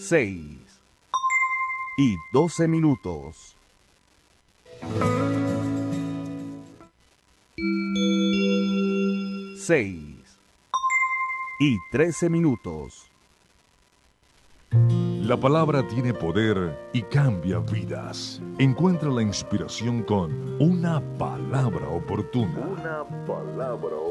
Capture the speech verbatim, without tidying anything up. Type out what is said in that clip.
seis y doce minutos. Seis y trece minutos. La palabra tiene poder y cambia vidas. Encuentra la inspiración con una palabra oportuna. Una palabra